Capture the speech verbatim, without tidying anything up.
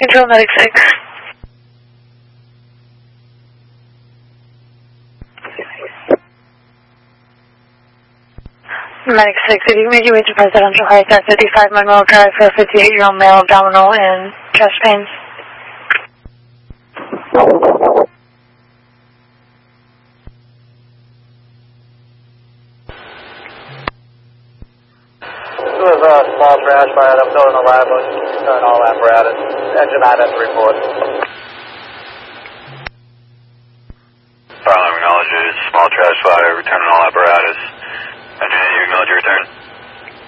Control, Medic six. Medic six, if you can make your way to Presidential Heights at fifty-five Monroe Drive for a fifty-eight-year-old male abdominal and chest pains. This was a small crash fire. I'm still in the lab. Turn all apparatus. Engine nine has to report. Fire alarm acknowledges small trash fire. Returning all apparatus. Engine eight, you acknowledge your return.